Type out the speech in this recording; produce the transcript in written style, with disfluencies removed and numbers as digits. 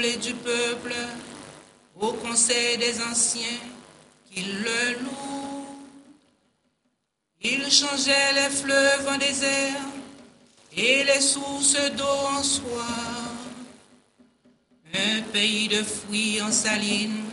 Et du peuple, au conseil des anciens, qu'il le loue. Il changeait les fleuves en désert et les sources d'eau en soie. Un pays de fruits en saline